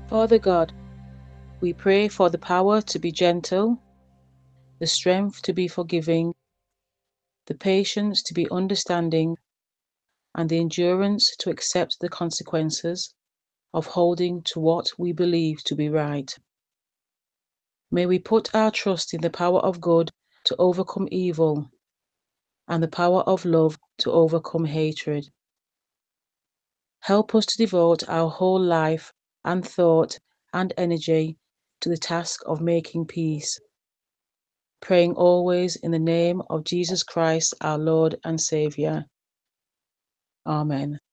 Father God, we pray for the power to be gentle, the strength to be forgiving, the patience to be understanding, and the endurance to accept the consequences of holding to what we believe to be right. May we put our trust in the power of good to overcome evil and the power of love to overcome hatred. Help us to devote our whole life and thought and energy to the task of making peace, praying always in the name of Jesus Christ, our Lord and Saviour. Amen.